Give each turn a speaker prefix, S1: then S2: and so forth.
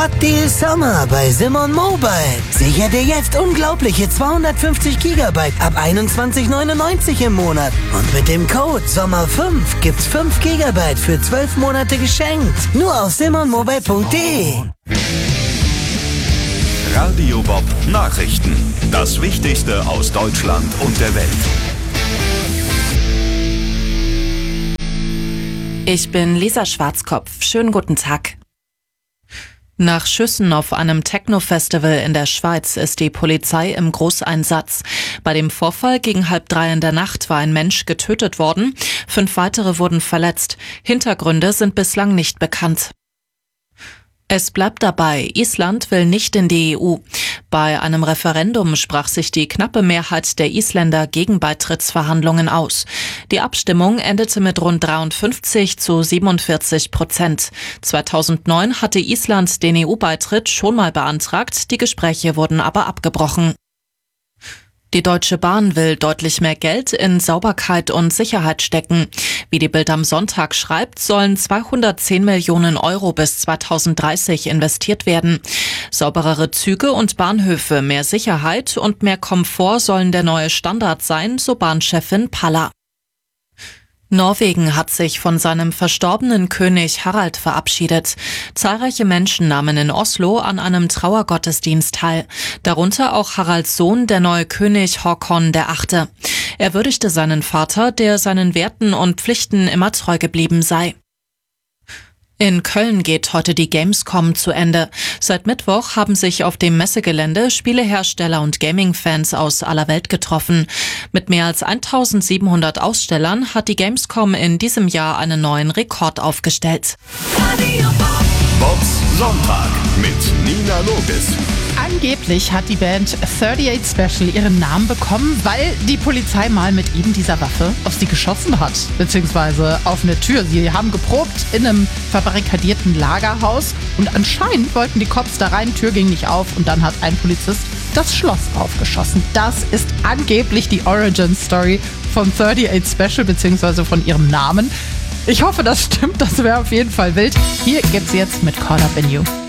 S1: Deal Sommer bei Simon Mobile. Sicher dir jetzt unglaubliche 250 GB ab 21,99 im Monat. Und mit dem Code SOMMER5 gibt's 5 GB für 12 Monate geschenkt. Nur auf simonmobile.de.
S2: Radio Bob Nachrichten. Das Wichtigste aus Deutschland und der Welt.
S3: Ich bin Lisa Schwarzkopf. Schönen guten Tag. Nach Schüssen auf einem Techno-Festival in der Schweiz ist die Polizei im Großeinsatz. Bei dem Vorfall gegen 2:30 in der Nacht war ein Mensch getötet worden. 5 weitere wurden verletzt. Hintergründe sind bislang nicht bekannt. Es bleibt dabei, Island will nicht in die EU. Bei einem Referendum sprach sich die knappe Mehrheit der Isländer gegen Beitrittsverhandlungen aus. Die Abstimmung endete mit rund 53-47%. 2009 hatte Island den EU-Beitritt schon mal beantragt, die Gespräche wurden aber abgebrochen. Die Deutsche Bahn will deutlich mehr Geld in Sauberkeit und Sicherheit stecken. Wie die Bild am Sonntag schreibt, sollen 210 Millionen Euro bis 2030 investiert werden. Sauberere Züge und Bahnhöfe, mehr Sicherheit und mehr Komfort sollen der neue Standard sein, so Bahnchefin Palla. Norwegen hat sich von seinem verstorbenen König Harald verabschiedet. Zahlreiche Menschen nahmen in Oslo an einem Trauergottesdienst teil. Darunter auch Haralds Sohn, der neue König Håkon VIII. Er würdigte seinen Vater, der seinen Werten und Pflichten immer treu geblieben sei. In Köln geht heute die Gamescom zu Ende. Seit Mittwoch haben sich auf dem Messegelände Spielehersteller und Gaming-Fans aus aller Welt getroffen. Mit mehr als 1700 Ausstellern hat die Gamescom in diesem Jahr einen neuen Rekord aufgestellt.
S2: Bobs Sonntag mit Nina Logis.
S4: Angeblich hat die Band 38 Special ihren Namen bekommen, weil die Polizei mal mit eben dieser Waffe auf sie geschossen hat, beziehungsweise auf eine Tür. Sie haben geprobt in einem verbarrikadierten Lagerhaus und anscheinend wollten die Cops da rein, Tür ging nicht auf und dann hat ein Polizist das Schloss aufgeschossen. Das ist angeblich die Origin-Story von 38 Special, beziehungsweise von ihrem Namen. Ich hoffe, das stimmt, das wäre auf jeden Fall wild. Hier geht's jetzt mit Caught Up in You.